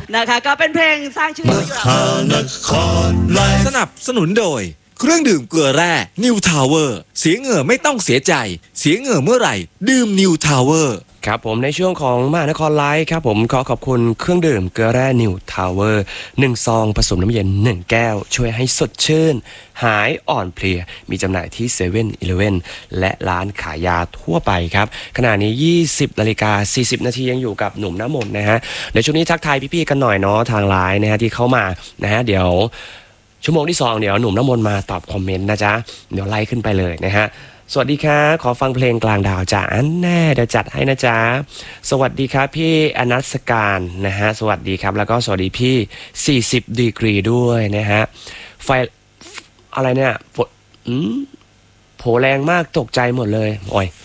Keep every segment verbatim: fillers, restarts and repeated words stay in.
นะคะก็เป็นเพลงสร้างชื่อมหานครไลฟ์สนับสนุนโดยเครื่องดื่มเกลือแร่นิวทาวเวอร์เสียเหงื่อไม่ต้องเสียใจเสียเหงื่อเมื่อไหร่ดื่มนิวทาวเวอร์ครับผมในช่วงของมหานครไลฟ์ครับผมขอขอบคุณเครื่องดื่มเกลือแร่นิวทาวเวอร์หนึ่งซองผสมน้ำเย็นหนึ่งแก้วช่วยให้สดชื่นหายอ่อนเพลียมีจำหน่ายที่เซเว่นอีเลฟเว่นและร้านขายยาทั่วไปครับขณะนี้ยี่สิบนาฬิกาสี่สิบนาทียังอยู่กับหนุ่มน้ำมนต์นะฮะในช่วงนี้ทักทายพี่ๆกันหน่อยเนาะทางไลน์นะฮะที่เข้ามานะฮะเดี๋ยวชั่วโมงที่สองเดี๋ยวหนุ่มน้ำมนต์มาตอบคอมเมนต์นะจ๊ะเดี๋ยวไล่ขึ้นไปเลยนะฮะสวัสดีครับขอฟังเพลงกลางดาวจ้าอันแน่เดี๋ยวจัดให้นะจ๊ะสวัสดีครับพี่อนัสการนะฮะสวัสดีครับแล้วก็สวัสดีพี่สี่สิบดีกรีด้วยนะฮะไฟอะไรเนี่ยฝนอืมโผแรงมากตกใจหมดเลยโอ้ย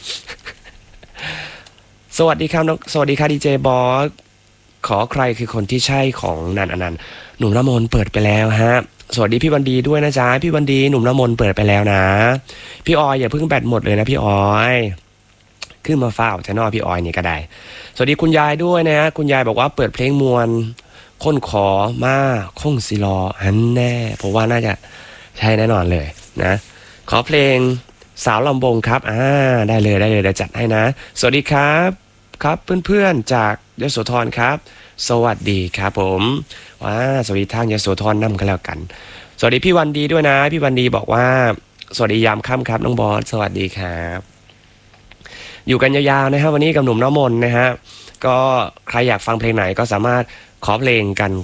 สวัสดีครับน้องสวัสดีครับดีเจบอสขอใครคือคนที่ใช่ของนันอนันต์หนุ่มน้ำมนต์เปิดไปแล้วฮะสวัสดีพี่วันดีด้วยนะจ๊ะพี่วันดีหนุ่มน้ำมนต์เปิดไปแล้วนะพี่ออยอย่าเพิ่งแบตหมดเลยนะพี่ออยขึ้นมาฝ้าชะนอพี่ออยนี่ก็ได้สวัสดีคุณยายด้วยนะฮะคุณยายบอกว่าเปิดเพลงมวลค้นขอมาคงสิรออันแน่ผมว่าน่าจะใช่แน่นอนเลยนะขอเพลงสาวลำบงครับอ่าได้เลยได้เลยเดี๋ยวจัดให้นะสวัสดีครับครับเพื่อนๆจากยโสธรครับสวัสดีครับผมว้าสวัสดีทางยโสธรนำกันแล้วกันสวัสดีพี่วันดีด้วยนะพี่วันดีบอกว่าสวัสดียามค่ำครับน้องบอสสวัสดีครับอยู่กันยาวๆนะฮะวันนี้กับหนุ่มน้ำมนต์นะฮะก็ใครอยากฟังเพลงไหนก็สามารถขอเพลงกัน